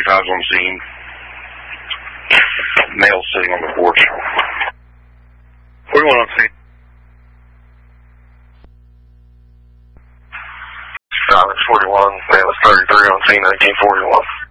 35's on scene. Male sitting on the porch. 41 on scene. It's 41. Male is 33 on scene, 1941.